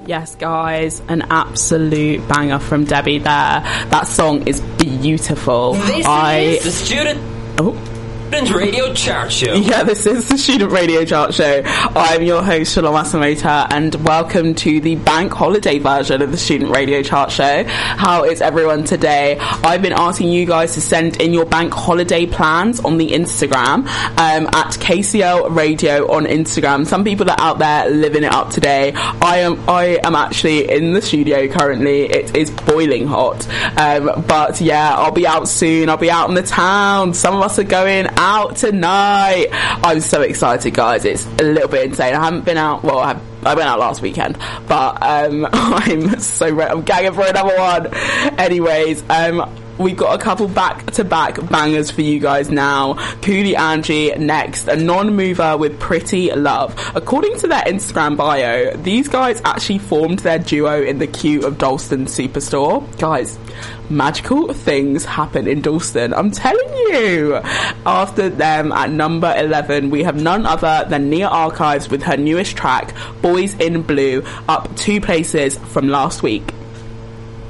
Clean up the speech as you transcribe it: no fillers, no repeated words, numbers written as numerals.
Yes, guys, an absolute banger from Debbie there. That song is beautiful. This is the Student Radio Chart Show. Yeah, this is the Student Radio Chart Show. I'm your host, Shalom Asamota, and welcome to the bank holiday version of the Student Radio Chart Show. How is everyone today? I've been asking you guys to send in your bank holiday plans on the Instagram, at KCL Radio on Instagram. Some people are out there living it up today. I am actually in the studio currently. It is boiling hot. But yeah, I'll be out soon. I'll be out in the town. Some of us are going out tonight. I'm so excited, guys. It's a little bit insane. I haven't been out, well, I went out last weekend, but I'm so ready. I'm gagging for another one. Anyways, we've got a couple back-to-back bangers for you guys now. Cooley Angie next, a non-mover with Pretty Love. According to their Instagram bio, these guys actually formed their duo in the queue of Dalston Superstore. Guys, magical things happen in Dalston, I'm telling you. After them, at number 11, we have none other than Nia Archives with her newest track, Boys in Blue, up 2 places from last week.